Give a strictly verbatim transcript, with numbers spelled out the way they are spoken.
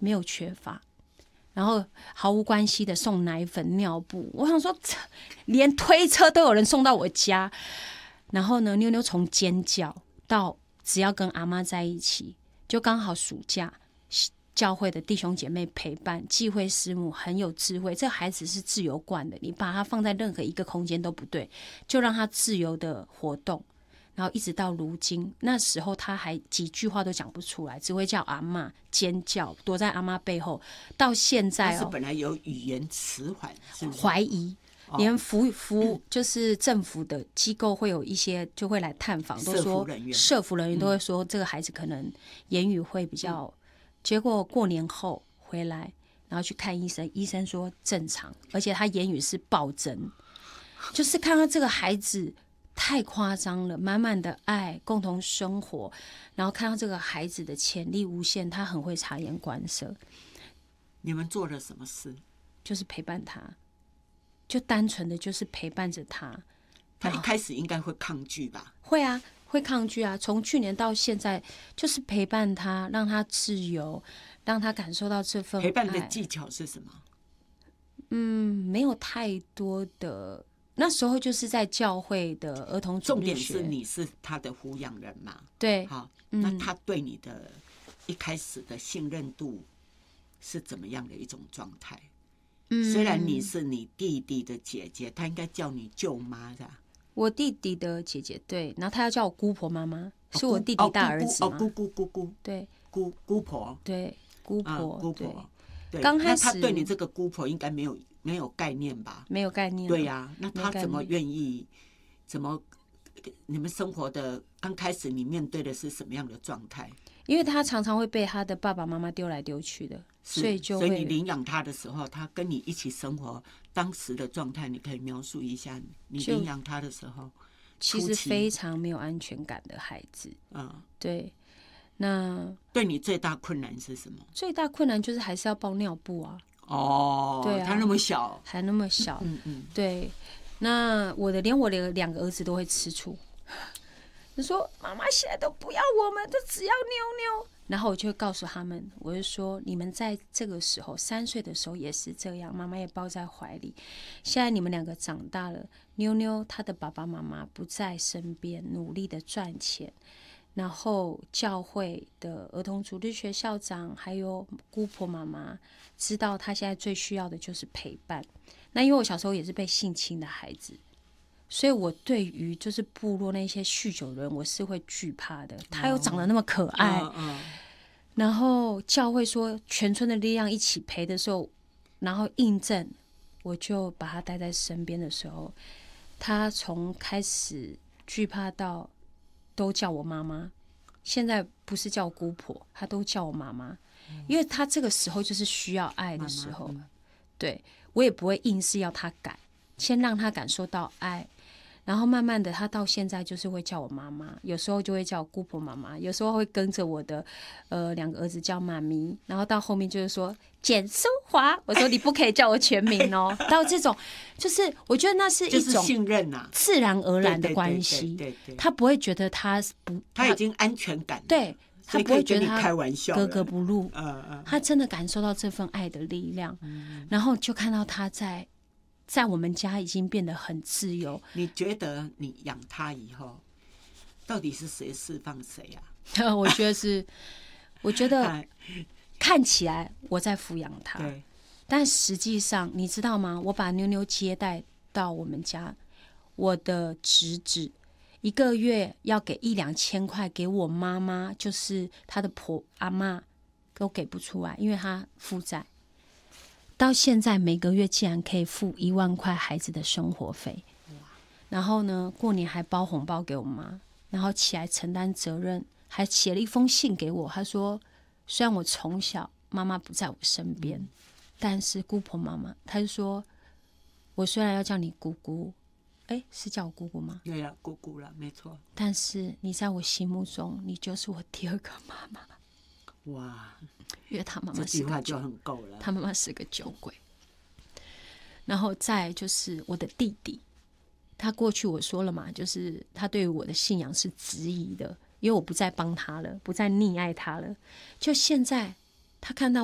没有缺乏，然后毫无关系的送奶粉、尿布。我想说，连推车都有人送到我家。然后呢，妞妞从尖叫到只要跟阿妈在一起，就刚好暑假。教会的弟兄姐妹陪伴，忌讳师母很有智慧。这孩子是自由惯的，你把他放在任何一个空间都不对，就让他自由的活动。然后一直到如今，那时候他还几句话都讲不出来，只会叫阿嬷，尖叫，躲在阿嬷背后。到现在哦， 他是本来有语言迟缓， 怀疑。连服服就是政府的机构会有一些就会来探访，都说社服人员都会说这个孩子可能言语会比较。嗯，结果过年后回来，然后去看医生，医生说正常，而且他言语是暴增，就是看到这个孩子太夸张了，满满的爱，共同生活，然后看到这个孩子的潜力无限，他很会察言观色。 你们做了什么事？ 就是陪伴他，就单纯的就是陪伴着他。 他一开始应该会抗拒吧？ 会啊。会抗拒啊！从去年到现在，就是陪伴他，让他自由，让他感受到这份爱。 陪伴的技巧是什么？ 嗯，没有太多的。那时候就是在教会的儿童主日学。重点是你是他的抚养人嘛？ 对。 好，那他对你的一开始的信任度是怎么样的一种状态？嗯，虽然你是你弟弟的姐姐，他应该叫你舅妈的。 我弟弟的姐姐，对，然后他要叫我姑婆妈妈，是我弟弟大儿子嘛？ 哦，姑姑姑姑， 对， 姑姑婆， 对，姑婆， 姑婆，对。 刚开始他对你这个姑婆应该没有没有概念吧？ 没有概念。 对呀，那他怎么愿意？怎么你们生活的刚开始，你面对的是什么样的状态？ 因为他常常会被他的爸爸妈妈丢来丢去的，所以就会。 所以你领养他的时候，他跟你一起生活，当时的状态，你可以描述一下。你领养他的时候， 其实非常没有安全感的孩子。嗯，对。那对你最大困难是什么？ 最大困难就是还是要包尿布啊。 哦，对啊，他那么小， 还那么小。 嗯嗯， 对。那我的连我的两个儿子都会吃醋。你说妈妈现在都不要我们，都只要妞妞。然后我就会告诉他们，我就说你们在这个时候三岁的时候也是这样，妈妈也抱在怀里。现在你们两个长大了，妞妞她的爸爸妈妈不在身边，努力的赚钱。然后教会的儿童主日学校长还有姑婆妈妈知道她现在最需要的就是陪伴。那因为我小时候也是被性侵的孩子。所以我对于就是部落那些酗酒人，我是会惧怕的。他又长得那么可爱，哦嗯嗯、然后教会说全村的力量一起陪的时候，然后印证，我就把他带在身边的时候，他从开始惧怕到都叫我妈妈，现在不是叫姑婆，他都叫我妈妈，嗯、因为他这个时候就是需要爱的时候，妈妈嗯、对我也不会硬是要他改，先让他感受到爱。然后慢慢的，他到现在就是会叫我妈妈，有时候就会叫我姑婆妈妈，有时候会跟着我的呃两个儿子叫妈咪，然后到后面就是说简淑华，我说你不可以叫我全名哦。到这种就是我觉得那是一种信任啊， 自然而然的关系，他不会觉得他不， 他已经安全感， 对他不会觉得他开玩笑格格不入， 嗯嗯， 他真的感受到这份爱的力量，嗯、然后就看到他在。在我们家已经变得很自由。 你觉得你养他以后，到底是谁释放谁啊？我觉得是，我觉得看起来我在抚养他，但实际上你知道吗？我把妞妞接待到我们家，我的侄子一个月要给一两千块给我妈妈，就是她的婆阿嬷都给不出来，因为她负债。到现在每个月竟然可以付一万块孩子的生活费，然后呢，过年还包红包给我妈，然后起来承担责任，还写了一封信给我。他说，虽然我从小妈妈不在我身边，嗯、但是姑婆妈妈，他就说，我虽然要叫你姑姑，哎，是叫我姑姑吗？ 对呀，姑姑了，没错。 但是你在我心目中，你就是我第二个妈妈。 哇！ 因为他妈妈这句话就很够了。 他妈妈是个酒鬼，然后再就是我的弟弟，他过去我说了嘛，就是他对于我的信仰是质疑的，因为我不再帮他了，不再溺爱他了。就现在，他看到